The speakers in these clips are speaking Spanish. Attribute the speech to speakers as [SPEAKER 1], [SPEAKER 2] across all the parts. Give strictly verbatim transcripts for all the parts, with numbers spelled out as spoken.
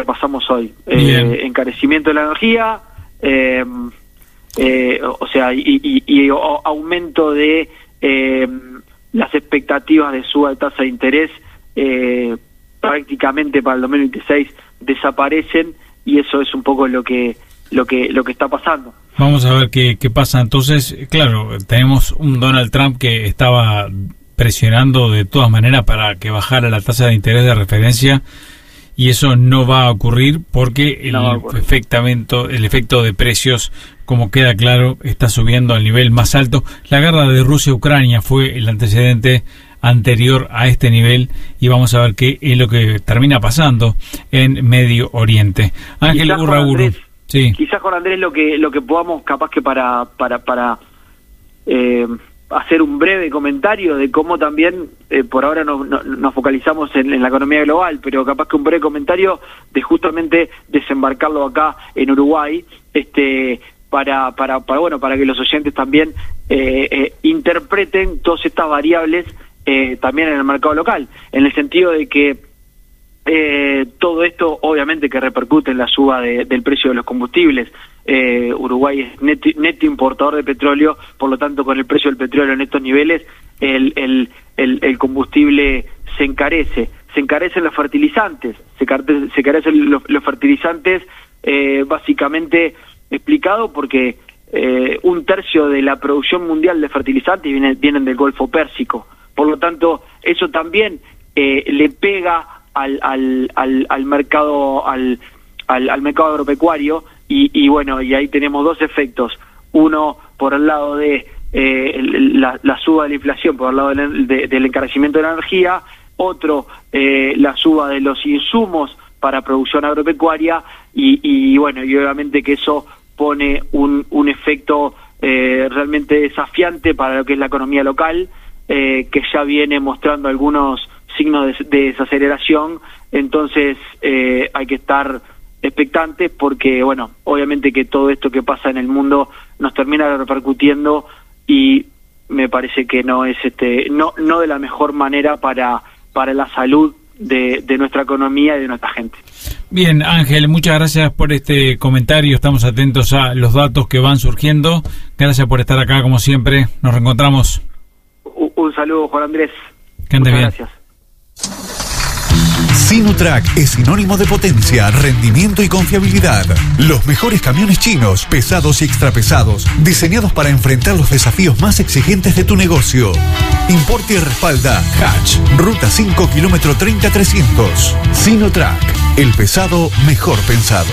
[SPEAKER 1] repasamos hoy. Eh, encarecimiento de la energía, eh, eh, o sea, y, y, y aumento de eh, las expectativas de suba de tasa de interés, eh, prácticamente para el dos mil veintiséis desaparecen, y eso es un poco lo que lo que lo que está pasando.
[SPEAKER 2] Vamos a ver qué, qué pasa. Entonces, claro, tenemos un Donald Trump que estaba presionando de todas maneras para que bajara la tasa de interés de referencia, y eso no va a ocurrir porque el, no ocurrir. Efectamento, el efecto de precios, como queda claro, está subiendo al nivel más alto. La guerra de Rusia-Ucrania fue el antecedente anterior a este nivel, y vamos a ver qué es lo que termina pasando en Medio Oriente. Ángel Urraburu. Sí.
[SPEAKER 1] Quizás con Andrés lo que lo que podamos, capaz que para para para eh, hacer un breve comentario de cómo también eh, por ahora no, no, nos focalizamos en, en la economía global, pero capaz que un breve comentario de justamente desembarcarlo acá en Uruguay, este para para para bueno para que los oyentes también eh, eh, interpreten todas estas variables eh, también en el mercado local, en el sentido de que Eh, todo esto obviamente que repercute en la suba de, del precio de los combustibles. eh, Uruguay es neto, neto importador de petróleo, por lo tanto con el precio del petróleo en estos niveles el, el, el, el combustible se encarece, se encarecen los fertilizantes, se, carece, se encarecen los, los fertilizantes eh, básicamente explicado porque eh, un tercio de la producción mundial de fertilizantes viene, vienen del Golfo Pérsico, por lo tanto eso también eh, le pega Al, al, al, al mercado al, al, al mercado agropecuario, y, y bueno, y ahí tenemos dos efectos: uno por el lado de eh, la, la suba de la inflación, por el lado del, de, del encarecimiento de la energía; otro, eh, la suba de los insumos para producción agropecuaria, y, y bueno, y obviamente que eso pone un, un efecto eh, realmente desafiante para lo que es la economía local, eh, que ya viene mostrando algunos signos de, de desaceleración. Entonces eh, hay que estar expectantes porque, bueno, obviamente que todo esto que pasa en el mundo nos termina repercutiendo, y me parece que no es este no no de la mejor manera para para la salud de, de nuestra economía y de nuestra gente.
[SPEAKER 2] Bien, Ángel, muchas gracias por este comentario. Estamos atentos a los datos que van surgiendo. Gracias por estar acá, como siempre. Nos reencontramos.
[SPEAKER 1] Un, un saludo, Juan Andrés.
[SPEAKER 2] Que ande bien.
[SPEAKER 1] Gracias.
[SPEAKER 3] Sinotrack es sinónimo de potencia, rendimiento y confiabilidad. Los mejores camiones chinos, pesados y extrapesados, diseñados para enfrentar los desafíos más exigentes de tu negocio. Importa y respalda Hatch, Ruta cinco, kilómetro treinta trescientos. Sinotrack, el pesado mejor pensado.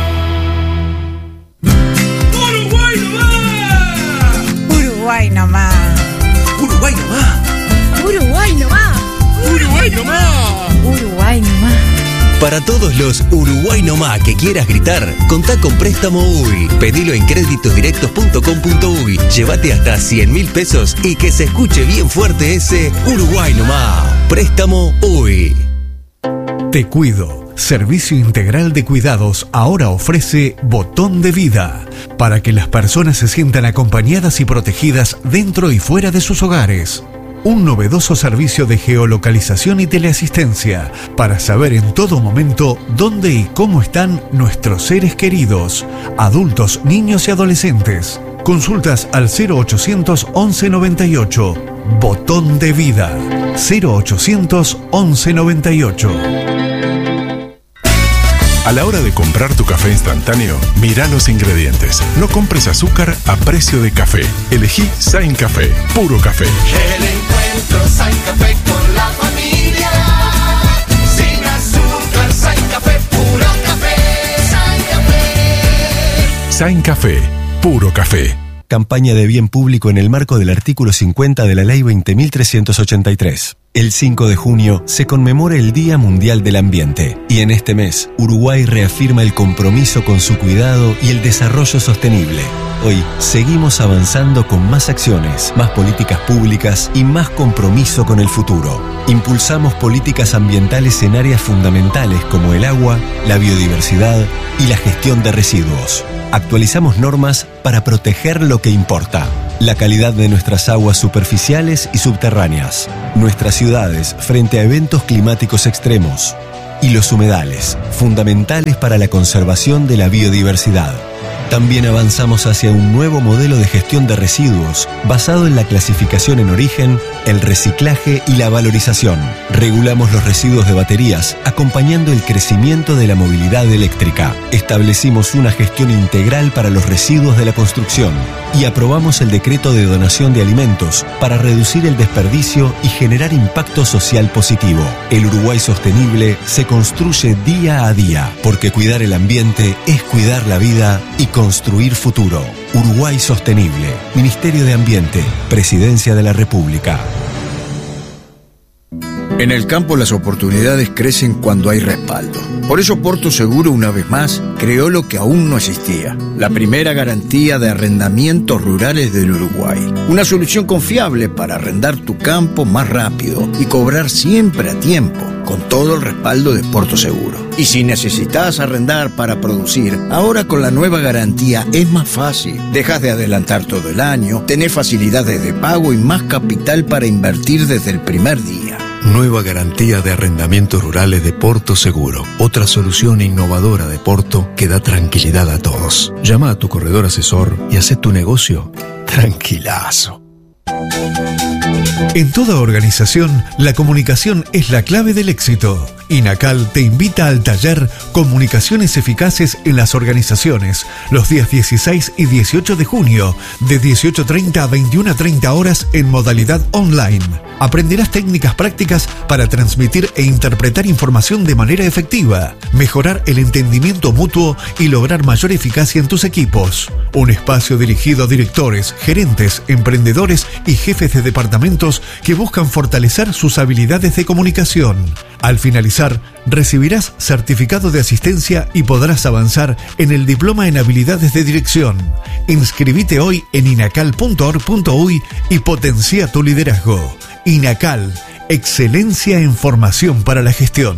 [SPEAKER 4] ¡Uruguay nomás!
[SPEAKER 5] Uruguay nomás.
[SPEAKER 4] ¡Uruguay nomás!
[SPEAKER 5] Uruguay nomás.
[SPEAKER 4] ¡Uruguay nomás!
[SPEAKER 5] Uruguay nomás.
[SPEAKER 6] Para todos los Uruguay nomás que quieras gritar, contá con Préstamo U Y. Pedilo en créditos directos punto com punto uy. Llévate hasta cien mil pesos y que se escuche bien fuerte ese Uruguay nomás. Préstamo U Y.
[SPEAKER 3] Te Cuido. Servicio integral de cuidados ahora ofrece Botón de Vida, para que las personas se sientan acompañadas y protegidas dentro y fuera de sus hogares. Un novedoso servicio de geolocalización y teleasistencia para saber en todo momento dónde y cómo están nuestros seres queridos, adultos, niños y adolescentes. Consultas al cero ochocientos once noventa y ocho. Botón de Vida. cero ochocientos once noventa y ocho.
[SPEAKER 7] A la hora de comprar tu café instantáneo, mira los ingredientes. No compres azúcar a precio de café. Elegí Sain Café, puro café.
[SPEAKER 4] El encuentro Sain Café con la familia. Sin azúcar, Sain Café, puro café. Sain Café.
[SPEAKER 7] Sain Café, puro café.
[SPEAKER 6] Campaña de bien público en el marco del artículo cincuenta de la Ley veinte mil trescientos ochenta y tres. El cinco de junio se conmemora el Día Mundial del Ambiente, y en este mes, Uruguay reafirma el compromiso con su cuidado y el desarrollo sostenible. Hoy, seguimos avanzando con más acciones, más políticas públicas y más compromiso con el futuro. Impulsamos políticas ambientales en áreas fundamentales como el agua, la biodiversidad y la gestión de residuos. Actualizamos normas para proteger lo que importa: la calidad de nuestras aguas superficiales y subterráneas, nuestras ciudades frente a eventos climáticos extremos, y los humedales, fundamentales para la conservación de la biodiversidad. También avanzamos hacia un nuevo modelo de gestión de residuos basado en la clasificación en origen, el reciclaje y la valorización. Regulamos los residuos de baterías, acompañando el crecimiento de la movilidad eléctrica. Establecimos una gestión integral para los residuos de la construcción y aprobamos el decreto de donación de alimentos para reducir el desperdicio y generar impacto social positivo. El Uruguay sostenible se construye día a día, porque cuidar el ambiente es cuidar la vida y construir futuro. Uruguay Sostenible, Ministerio de Ambiente, Presidencia de la República.
[SPEAKER 8] En el campo las oportunidades crecen cuando hay respaldo. Por eso Porto Seguro, una vez más, creó lo que aún no existía: la primera garantía de arrendamientos rurales del Uruguay. Una solución confiable para arrendar tu campo más rápido y cobrar siempre a tiempo, con todo el respaldo de Porto Seguro. Y si necesitas arrendar para producir, ahora con la nueva garantía es más fácil. Dejas de adelantar todo el año, tenés facilidades de pago y más capital para invertir desde el primer día.
[SPEAKER 9] Nueva garantía de arrendamientos rurales de Porto Seguro. Otra solución innovadora de Porto que da tranquilidad a todos. Llama a tu corredor asesor y haz tu negocio tranquilazo.
[SPEAKER 3] En toda organización, la comunicación es la clave del éxito. INACAL te invita al taller Comunicaciones Eficaces en las Organizaciones, los días dieciséis y dieciocho de junio, de dieciocho treinta a veintiuna treinta horas en modalidad online. Aprenderás técnicas prácticas para transmitir e interpretar información de manera efectiva, mejorar el entendimiento mutuo y lograr mayor eficacia en tus equipos. Un espacio dirigido a directores, gerentes, emprendedores y jefes de departamentos que buscan fortalecer sus habilidades de comunicación. Al finalizar, recibirás certificado de asistencia y podrás avanzar en el diploma en habilidades de dirección. Inscribite hoy en inacal punto org punto uy y potencia tu liderazgo. INACAL, excelencia en formación para la gestión.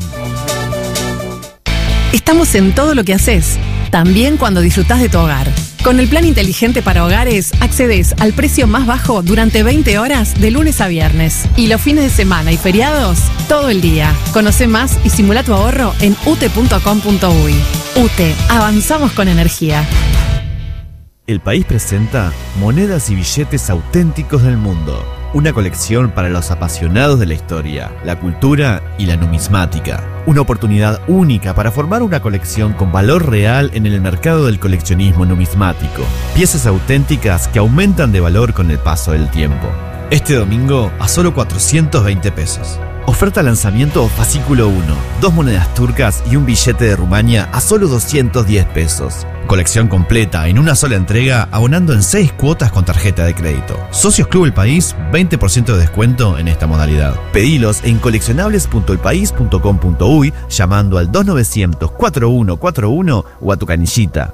[SPEAKER 10] Estamos en todo lo que haces, también cuando disfrutás de tu hogar. Con el plan inteligente para hogares, accedes al precio más bajo durante veinte horas de lunes a viernes. Y los fines de semana y feriados, todo el día. Conoce más y simula tu ahorro en ute punto com punto uy. UTE, avanzamos con energía.
[SPEAKER 11] El país presenta monedas y billetes auténticos del mundo. Una colección para los apasionados de la historia, la cultura y la numismática. Una oportunidad única para formar una colección con valor real en el mercado del coleccionismo numismático. Piezas auténticas que aumentan de valor con el paso del tiempo. Este domingo a solo cuatrocientos veinte pesos. Oferta lanzamiento fascículo uno. Dos monedas turcas y un billete de Rumania a solo doscientos diez pesos. Colección completa en una sola entrega, abonando en seis cuotas con tarjeta de crédito. Socios Club El País, veinte por ciento de descuento en esta modalidad. Pedilos en coleccionables punto el país punto com punto uy llamando al dos novecientos cuarenta y uno cuarenta y uno o a tu canillita.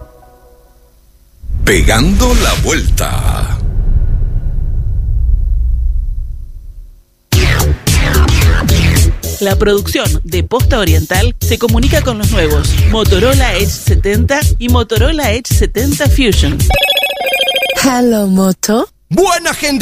[SPEAKER 12] Pegando la vuelta.
[SPEAKER 13] La producción de Posta Oriental se comunica con los nuevos Motorola Edge setenta y Motorola Edge setenta Fusion.
[SPEAKER 14] Hello, Moto.
[SPEAKER 12] Buena gente.